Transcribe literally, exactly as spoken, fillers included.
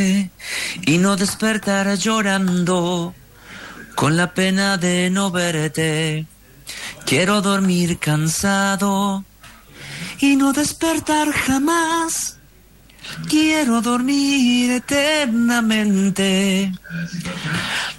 y no despertar llorando con la pena de no verte. Quiero dormir cansado y no despertar jamás. Quiero dormir eternamente.